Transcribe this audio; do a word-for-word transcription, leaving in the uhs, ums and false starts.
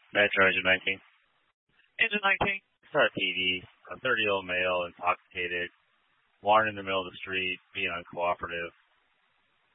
Metro Engine nineteen. Engine nineteen. Saw a T V, a thirty-year-old male, intoxicated, wandering in the middle of the street, being uncooperative.